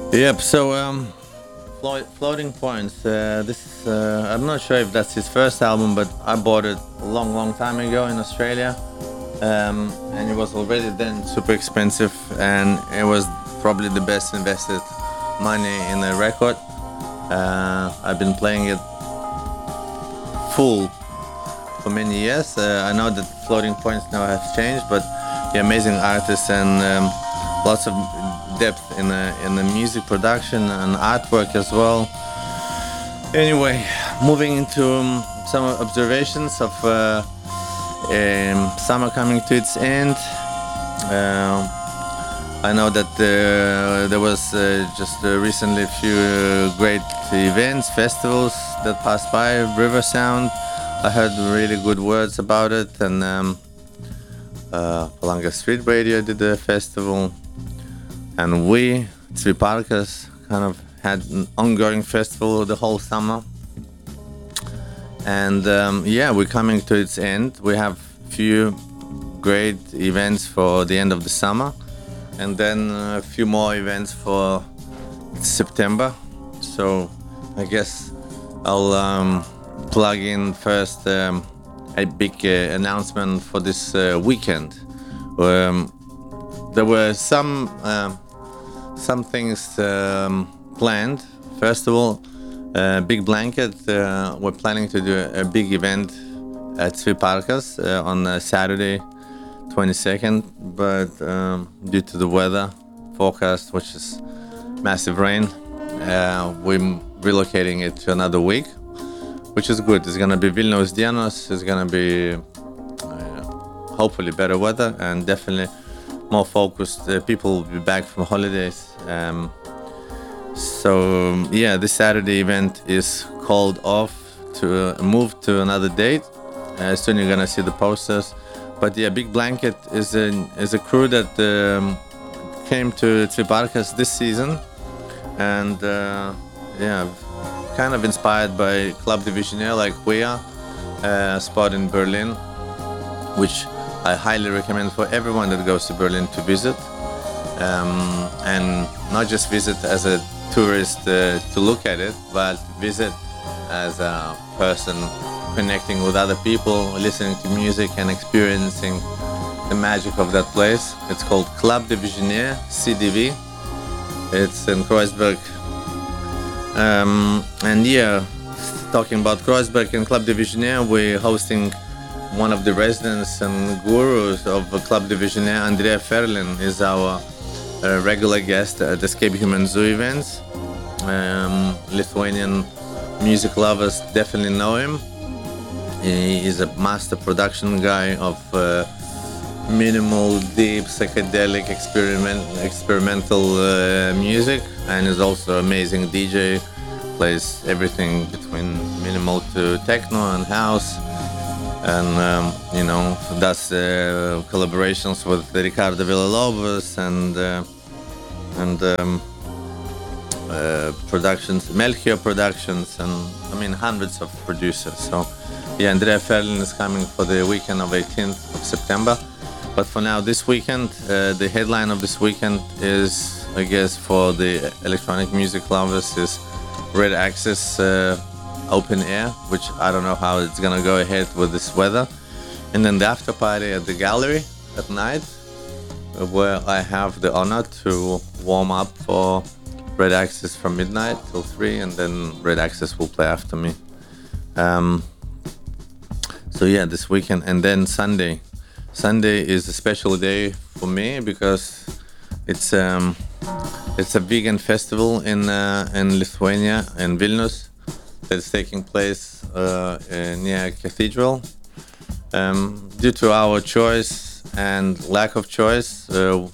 Yep. Floating Points. I'm not sure if that's his first album, but I bought it a long, long time ago in Australia, and it was already then super expensive, and it was probably the best invested money in a record. I've been playing it full for many years. I know that Floating Points now have changed, but the amazing artists and lots of depth in the music production and artwork as well. Anyway, moving into some observations of summer coming to its end. I know that there was just recently a few great events, festivals that passed by. River Sound, I heard really good words about it, and Palanga Street Radio did a festival, and we, Three Parkas, kind of had an ongoing festival the whole summer. And yeah, we're coming to its end. We have few great events for the end of the summer, and then a few more events for September. So I guess I'll plug in first a big announcement for this weekend. There were some things planned. First of all, Big Blanket, we're planning to do a big event at Three Parkas on Saturday 22nd, but due to the weather forecast, which is massive rain, we're relocating it to another week, which is good. It's gonna be Vilnius Dienos. It's gonna be hopefully better weather and definitely more focused. People will be back from holidays. So yeah, this Saturday event is called off to move to another date. Soon you're gonna see the posters. But yeah, Big Blanket is a crew that came to Three Parkas this season, and yeah, kind of inspired by Club Divisionaire, like we are, a spot in Berlin, which I highly recommend for everyone that goes to Berlin to visit, and not just visit as a tourist to look at it, but visit as a person connecting with other people, listening to music and experiencing the magic of that place. It's called Club Divisionaire, CDV. It's in Kreuzberg. And yeah, talking about Kreuzberg and Club Divisionaire, we're hosting one of the residents and gurus of Club Divisionaire. Andrea Ferlin is our regular guest at Escape Human Zoo events. Lithuanian music lovers definitely know him. He is a master production guy of minimal, deep, psychedelic, experimental music, and is also amazing DJ. Plays everything between minimal to techno and house, and you know, does collaborations with Ricardo Villalobos and productions, Melchior Productions, and I mean hundreds of producers. So yeah, Andrea Ferlin is coming for the weekend of 18th of September. But for now, this weekend, the headline of this weekend is, I guess, for the electronic music lovers, is Red Access Open Air, which I don't know how it's gonna go ahead with this weather. And then the after party at the gallery at night, where I have the honor to warm up for Red Access from midnight till 3, and then Red Access will play after me. So yeah, this weekend. And then Sunday is a special day for me because it's a vegan festival in Lithuania, in Vilnius, that's taking place near Cathedral. Due to our choice and lack of choice,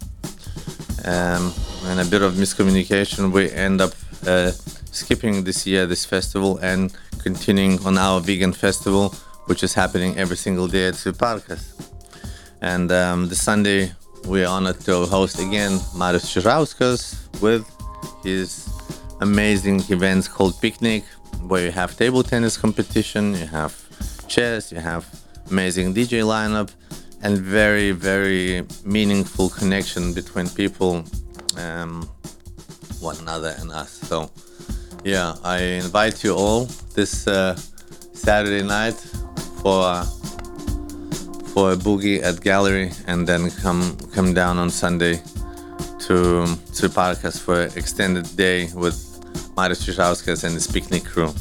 and a bit of miscommunication, we end up skipping this year this festival and continuing on our vegan festival, which is happening every single day at Three Parkas. And this Sunday we're honored to host again Marius Čižauskas with his amazing events called Picnic, where you have table tennis competition, you have chess, you have amazing DJ lineup, and very, very meaningful connection between people one another and us. So yeah, I invite you all this Saturday night for a boogie at Gallery, and then come down on Sunday to Parkas for an extended day with Marius Čižauskas and his picnic crew.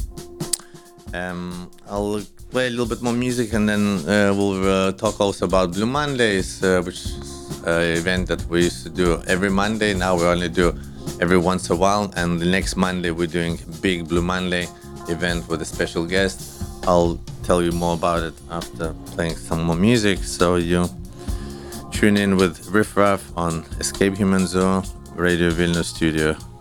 I'll play a little bit more music, and then we'll talk also about Blue Mondays, which is an event that we used to do every Monday. Now we only do every once in a while, and the next Monday we're doing a big Blue Monday event with a special guest. I'll tell you more about it after playing some more music, so you tune in with Riff Raff on Escape Human Zoo, Radio Vilnius Studio.